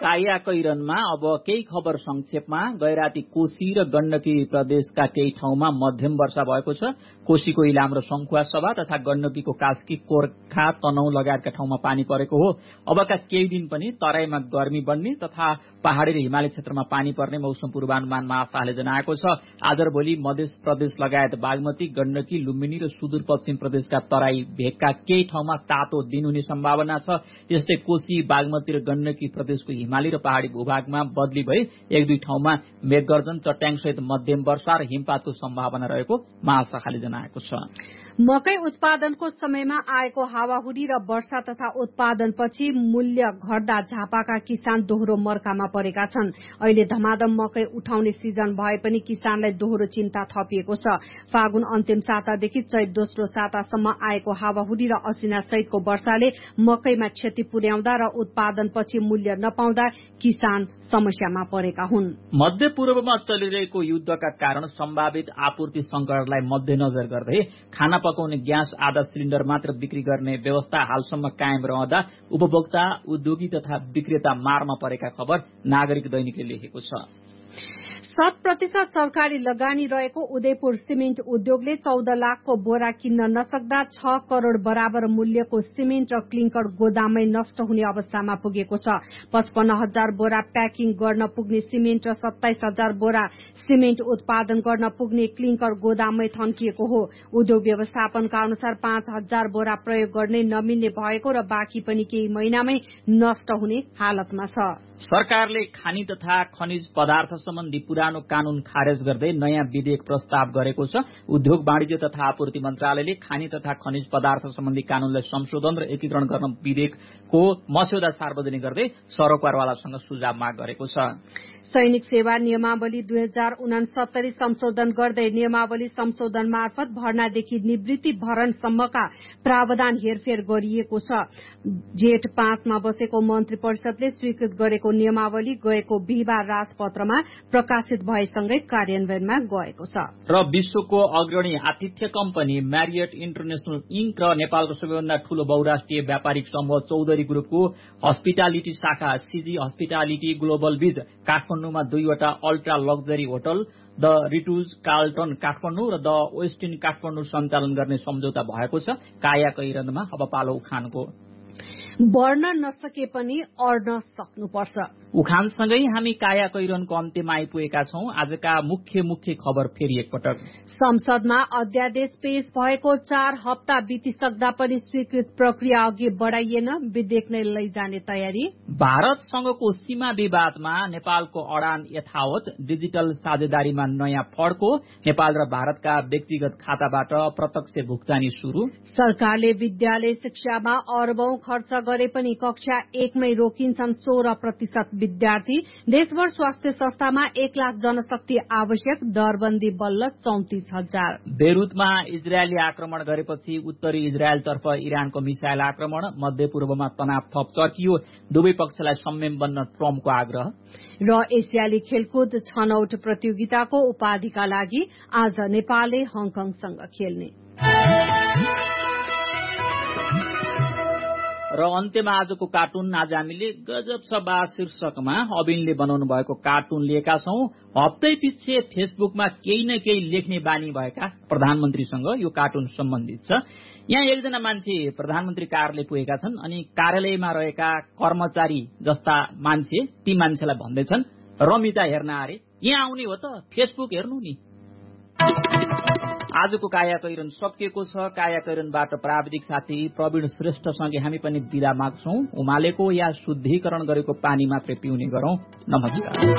काया कैरनमा अब केही खबर संक्षेपमा। गैराती कोशी र गण्डकी प्रदेशका केही ठाउँमा मध्यम वर्षा भएको छ। कोशीको इलाम र सङ्खुवा सभा तथा गण्डकीको कास्की, कोर्खा, तनहुँ लगायतका ठाउँमा पानी परेको हो। अबका केही दिन पनि तराईमा गर्मी बढ्ने तथा पहाडी र हिमाली क्षेत्रमा पानी पर्ने मौसम पूर्वानुमान महाशाखाले जनाएको छ। आज र भोलि मध्य प्रदेश लगायत बागमती, गण्डकी, लुम्बिनी र सुदूरपश्चिम प्रदेशका तराई भेगका केही ठाउँमा तातो दिन हुने सम्भावना छ। यस्तै कोशी, बागमती र गण्डकी प्रदेशको हिमाली र पहाड़ी भूभागमा बदली भई एक दुई ठाउँमा मेघगर्जन, चट्याङसहित मध्यम वर्षा र हिमपातको सम्भावना रहेको महाशाखाले जनाएको छ। मकै उत्पादनको समयमा आएको हावाहुरी र वर्षा तथा उत्पादनपछि मूल्य घट्दा झापाका किसान दोहोरो मर्कामा परेका छन्। अहिले धमाधम मकै उठाउने सिजन भए पनि किसानलाई दोहोरो चिन्ता थपिएको छ। फागुन अन्तिम सातादेखि चैत दोस्रो सातासम्म आएको हावाहुरी र असिना सहितको वर्षाले मकैमा क्षति पुर्याउँदा र उत्पादनपछि मूल्य नपाउँदा किसान समस्यामा परेका हुन्। मध्य पूर्वमा चलिरहेको युद्धका कारण सम्भावित आपूर्ति संकटलाई मध्यनजर गर्दै खाना पकाउने ग्यास आधा सिलिण्डर मात्र बिक्री गर्ने व्यवस्था हालसम्म कायम रहँदा उपभोक्ता, उद्योगी तथा विक्रेता मारमा परेका खबर नागरिक दैनिकले लेखेको छ। 100% सरकारी लगानी रहेको उदयपुर सिमेन्ट उद्योगले 14 लाखको बोरा किन्न नसक्दा 6 करोड़ बराबर मूल्यको सिमेन्ट र क्लिंकर गोदाममै नष्ट हुने अवस्थामा पुगेको छ। 55,000 बोरा प्याकिङ गर्न पुग्ने सिमेन्ट र 27,000 बोरा सिमेन्ट उत्पादन गर्न पुग्ने क्लिंकर गोदाममै थन्किएको हो। उद्योग व्यवस्थापनका अनुसार 5,000 बोरा प्रयोग गर्ने नमिल्ने भएको र बाँकी पनि केही महिनामै नष्ट हुने हालतमा छ। सरकारले खानी तथा खनिज पदार्थ सम्बन्धी पुरानो कानून खारेज गर्दै नयाँ विधेयक प्रस्ताव गरेको छ। उद्योग, वाणिज्य तथा आपूर्ति मन्त्रालयले खानी तथा खनिज पदार्थ सम्बन्धी कानूनलाई संशोधन र एकीकरण गर्न विधेयकको मस्यौदा सार्वजनिक गर्दै सरकारवालासँग सुझाव माग गरेको छ। सैनिक सेवा नियमावली 2069 संशोधन गर्दै नियमावली संशोधन मार्फत भर्नादेखि निवृत्ति भरणसम्मका प्रावधान हेरफेर गरिएको छ। जेठ 5 मा बसेको मन्त्री परिषदले स्वीकृत गरेको नियमावली गएको बिहिबार राजपत्रमा प्रकाशित भएसँगै कार्यान्वयनमा गएको छ। र विश्वको अग्रणी आतिथ्य कम्पनी म्यारियट इन्टरनेशनल इन्क र नेपालको सबैभन्दा ठूलो बहुराष्ट्रिय व्यापारिक समूह चौधरी ग्रुपको हस्पिटालिटी शाखा सीजी हस्पिटालिटी ग्लोबल बीच काठमाडौँमा 2वटा ultra luxury hotel the रिटुज Carlton Kathmandu र द वेस्टिन काठमाडौँ सञ्चालन गर्ने सम्झौता भएको छ। काया कैरनमा अब पालो उखानको। बढ्न नसके पनि अड्न सक्नुपर्छ। उखानसँगै हामी काया कैरनको अन्त्यमा आइपुगेका छौं। आजका मुख्य खबर फेरि एकपटक। संसदमा अध्यादेश पेश भएको 4 हप्ता बितिसक्दा पनि स्वीकृत प्रक्रिया अघि बढ़ाइएन, विधेयक नै लैजाने तयारी। भारतसँगको सीमा विवादमा नेपालको अडान यथावत, डिजिटल साझेदारीमा नयाँ फड्को, नेपाल र भारतका व्यक्तिगत खाताबाट प्रत्यक्ष भुक्तानी शुरू। सरकारले विद्यालय शिक्षामा अरबौं खर्च गरे पनि कक्षा 1 मै रोकिन्छन् 16% विद्यार्थी। देशभर स्वास्थ्य संस्थामा 1 लाख जनशक्ति आवश्यक, दरबन्दी बल्ल 34,000। बेरुतमा इजरायली आक्रमण गरेपछि उत्तरी इजरायलतर्फ इरानको मिसाइल आक्रमण, मध्य पूर्वमा तनाव थप चर्कियो, दुवै पक्षलाई संयम बन्न ट्रम्पको आग्रह। र एसियाली खेलकुद छनौट प्रतियोगिताको उपाधिका लागि आज नेपालले हङकङसँग खेल्ने। र अन्त्यमा आजको कार्टुन। आज हामीले गजब सभा शीर्षकमा अबिनले बनाउनु भएको कार्टुन लिएका छौं। हप्तै पछि फेसबुकमा केही न केही लेख्ने बानी भएका प्रधानमन्त्रीसँग यो कार्टुन सम्बन्धित छ। यहाँ एकजना मान्छे प्रधानमन्त्री कार्यालय पुगेका छन् अनि कार्यालयमा रहेका कर्मचारी जस्ता मान्छे ती मान्छेलाई भन्दैछन्, रमिता हेर्न अरे यहाँ आउने हो त फेसबुक हेर्नु नि। आजको काया कैरन सकिएको छ। काया कैरनबाट प्राविधिक साथी प्रवीण श्रेष्ठसँगै हामी पनि बिदा माग्छौं। उमालेको या शुद्धिकरण गरेको पानी मात्रै पिउने गरौं। नमस्कार।